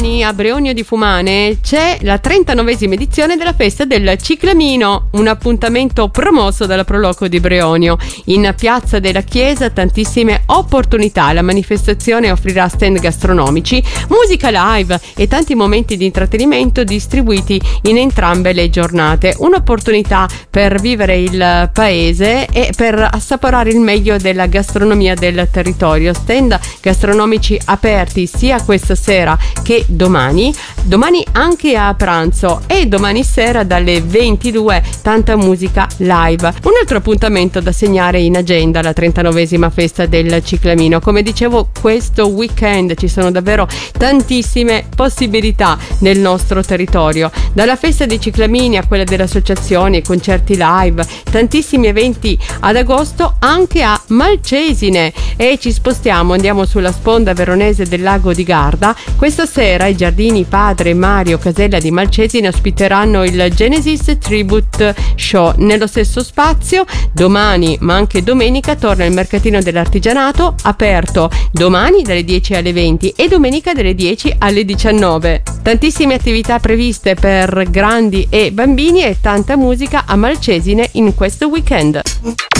domani a Breonio di Fumane c'è la 39esima edizione della festa del Ciclamino, un appuntamento promosso dalla Proloco di Breonio. In piazza della chiesa tantissime opportunità, la manifestazione offrirà stand gastronomici, musica live e tanti momenti di intrattenimento distribuiti in entrambe le giornate. Un'opportunità per vivere il paese e per assaporare il meglio della gastronomia del territorio. Stand gastronomici aperti sia questa sera che domani anche a pranzo e domani sera dalle 22 tanta musica live. Un altro appuntamento da segnare in agenda, la 39esima festa del Ciclamino. Come dicevo, questo weekend ci sono davvero tantissime possibilità nel nostro territorio, dalla festa dei Ciclamini a quella delle associazioni, concerti live, tantissimi eventi ad agosto anche a Malcesine, e ci spostiamo, andiamo sulla sponda veronese del lago di Garda. Questa sera i giardini Padre Mario Casella di Malcesine ospiteranno il Genesis Tribute Show. Nello stesso spazio domani ma anche domenica torna il mercatino dell'artigianato, aperto domani dalle 10 alle 20 e domenica dalle 10 alle 19. Tantissime attività previste per grandi e bambini e tanta musica a Malcesine in questo weekend.